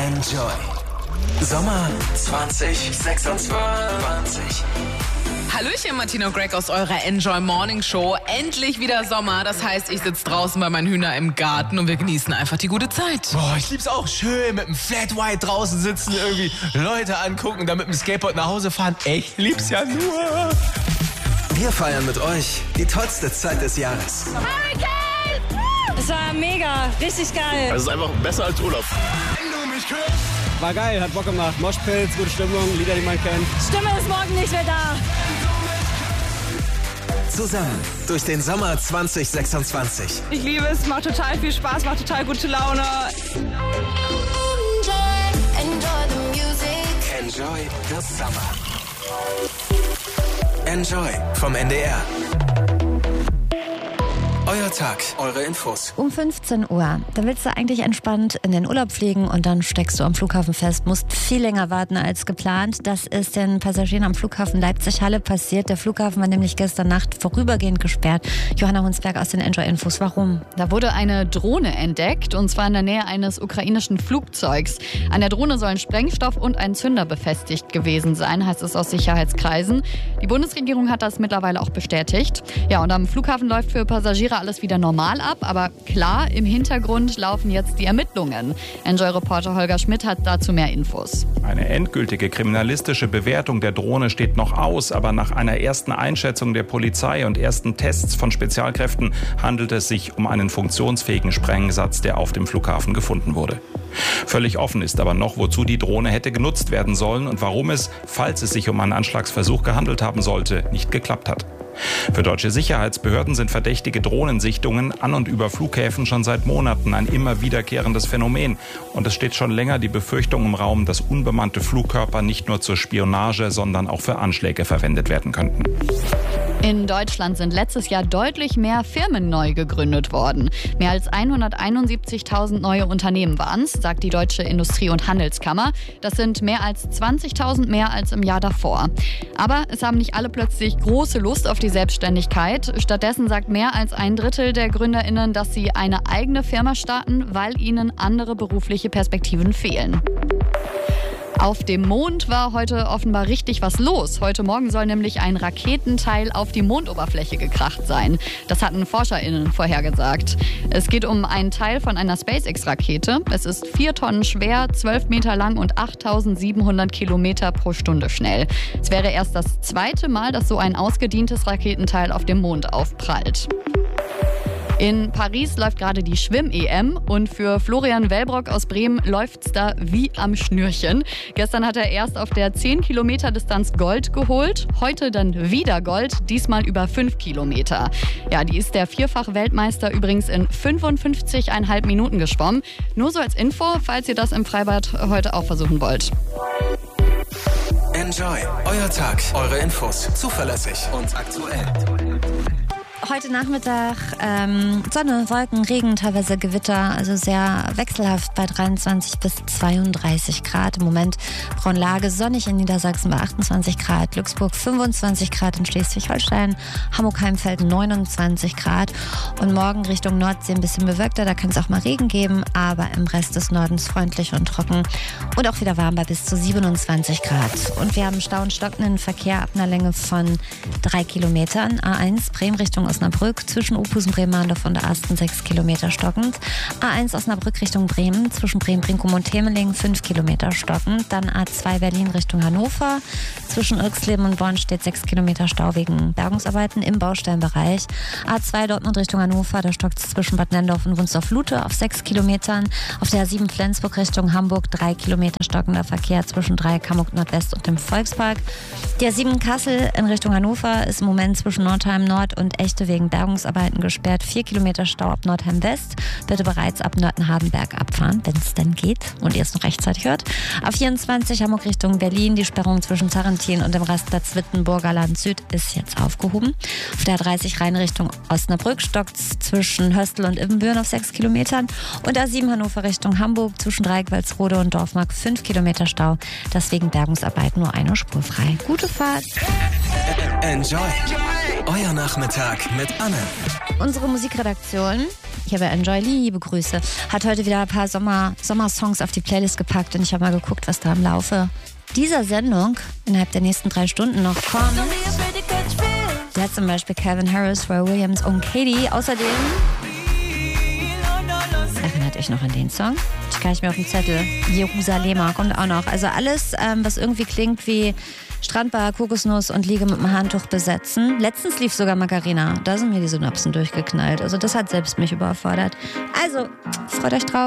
Enjoy. Sommer 2026. Hallöchen, Martina und Greg aus eurer Enjoy Morning Show. Endlich wieder Sommer. Das heißt, ich sitze draußen bei meinen Hühnern im Garten und wir genießen einfach die gute Zeit. Boah, ich lieb's auch schön mit dem Flat White draußen sitzen, irgendwie Leute angucken, dann mit dem Skateboard nach Hause fahren. Ich lieb's ja nur. Wir feiern mit euch die tollste Zeit des Jahres. Es war mega, richtig geil. Es ist einfach besser als Urlaub. War geil, hat Bock gemacht. Moshpits, gute Stimmung, Lieder, die man kennt. Stimme ist morgen nicht mehr da. Zusammen durch den Sommer 2026. Ich liebe es, macht total viel Spaß, macht total gute Laune. Enjoy the Summer. Enjoy vom NDR. Euer Tag, eure Infos. Um 15 Uhr. Da willst du eigentlich entspannt in den Urlaub fliegen und dann steckst du am Flughafen fest. Musst viel länger warten als geplant. Das ist den Passagieren am Flughafen Leipzig-Halle passiert. Der Flughafen war nämlich gestern Nacht vorübergehend gesperrt. Johanna Hunsberg aus den Enjoy-Infos. Warum? Da wurde eine Drohne entdeckt, und zwar in der Nähe eines ukrainischen Flugzeugs. An der Drohne sollen Sprengstoff und ein Zünder befestigt gewesen sein, heißt es aus Sicherheitskreisen. Die Bundesregierung hat das mittlerweile auch bestätigt. Ja, und am Flughafen läuft für Passagiere alles wieder normal ab, aber klar, im Hintergrund laufen jetzt die Ermittlungen. Enjoy-Reporter Holger Schmidt hat dazu mehr Infos. Eine endgültige kriminalistische Bewertung der Drohne steht noch aus, aber nach einer ersten Einschätzung der Polizei und ersten Tests von Spezialkräften handelt es sich um einen funktionsfähigen Sprengsatz, der auf dem Flughafen gefunden wurde. Völlig offen ist aber noch, wozu die Drohne hätte genutzt werden sollen und warum es, falls es sich um einen Anschlagsversuch gehandelt haben sollte, nicht geklappt hat. Für deutsche Sicherheitsbehörden sind verdächtige Drohnensichtungen an und über Flughäfen schon seit Monaten ein immer wiederkehrendes Phänomen. Und es steht schon länger die Befürchtung im Raum, dass unbemannte Flugkörper nicht nur zur Spionage, sondern auch für Anschläge verwendet werden könnten. In Deutschland sind letztes Jahr deutlich mehr Firmen neu gegründet worden. Mehr als 171.000 neue Unternehmen waren es, sagt die Deutsche Industrie- und Handelskammer. Das sind mehr als 20.000 mehr als im Jahr davor. Aber es haben nicht alle plötzlich große Lust auf die Selbstständigkeit. Stattdessen sagt mehr als ein Drittel der GründerInnen, dass sie eine eigene Firma starten, weil ihnen andere berufliche Perspektiven fehlen. Auf dem Mond war heute offenbar richtig was los. Heute Morgen soll nämlich ein Raketenteil auf die Mondoberfläche gekracht sein. Das hatten ForscherInnen vorhergesagt. Es geht um einen Teil von einer SpaceX-Rakete. Es ist 4 Tonnen schwer, 12 Meter lang und 8.700 Kilometer pro Stunde schnell. Es wäre erst das zweite Mal, dass so ein ausgedientes Raketenteil auf dem Mond aufprallt. In Paris läuft gerade die Schwimm-EM und für Florian Wellbrock aus Bremen läuft's da wie am Schnürchen. Gestern hat er erst auf der 10 Kilometer Distanz Gold geholt, heute dann wieder Gold, diesmal über 5 Kilometer. Ja, die ist der vierfache Weltmeister übrigens in 55,5 Minuten geschwommen. Nur so als Info, falls ihr das im Freibad heute auch versuchen wollt. Enjoy, euer Tag, eure Infos, zuverlässig und aktuell. Heute Nachmittag Sonne, Wolken, Regen, teilweise Gewitter, also sehr wechselhaft bei 23 bis 32 Grad. Im Moment Braunlage, sonnig in Niedersachsen bei 28 Grad, Glücksburg 25 Grad in Schleswig-Holstein, Hamburg-Heimfeld 29 Grad und morgen Richtung Nordsee ein bisschen bewölkter, da kann es auch mal Regen geben, aber im Rest des Nordens freundlich und trocken und auch wieder warm bei bis zu 27 Grad. Und wir haben Stau und stockenden Verkehr ab einer Länge von 3 Kilometern. A1 Bremen Richtung Osnabrück zwischen Opusen, Bremerndorf und Asten 6 Kilometer stockend. A1 Osnabrück Richtung Bremen zwischen Bremen-Brinkum und Temeling 5 Kilometer stockend. Dann A2 Berlin Richtung Hannover. Zwischen Irxleben und Bonn steht 6 Kilometer Stau wegen Bergungsarbeiten im Baustellenbereich. A2 Dortmund Richtung Hannover, da stockt es zwischen Bad Nendorf und Wunsdorf-Lute auf 6 Kilometern. Auf der A7 Flensburg Richtung Hamburg 3 Kilometer stockender Verkehr zwischen Dreieck-Hamburg Nordwest und dem Volkspark. Die A7 Kassel in Richtung Hannover ist im Moment zwischen Nordheim Nord und Echte wegen Bergungsarbeiten gesperrt. 4 Kilometer Stau ab Nordheim West. Bitte bereits ab Nörten-Hardenberg abfahren, wenn es denn geht und ihr es noch rechtzeitig hört. A24 Hamburg Richtung Berlin. Die Sperrung zwischen Zarentin und dem Rastplatz Wittenburger Land Süd ist jetzt aufgehoben. Auf der A30 Rhein Richtung Osnabrück stockt es zwischen Höstel und Ibbenbüren auf 6 Kilometern. Und A7 Hannover Richtung Hamburg zwischen Dreieck-Walsrode und Dorfmark 5 Kilometer Stau. Das wegen Bergungsarbeit nur eine Spur frei. Gute Fahrt. Enjoy Euer Nachmittag mit Anne. Unsere Musikredaktion, hier bei Enjoy, liebe Grüße, hat heute wieder ein paar Sommersongs auf die Playlist gepackt und ich habe mal geguckt, was da im Laufe dieser Sendung innerhalb der nächsten 3 Stunden noch kommt. Da hat zum Beispiel Calvin Harris, Roy Williams und Katie. Außerdem erinnert euch noch an den Song? Ich kann ich mir auf den Zettel. Jerusalemer kommt auch noch. Also alles, was irgendwie klingt wie Strandbar, Kokosnuss und Liege mit dem Handtuch besetzen. Letztens lief sogar Macarena. Da sind mir die Synapsen durchgeknallt. Also das hat selbst mich überfordert. Also, freut euch drauf.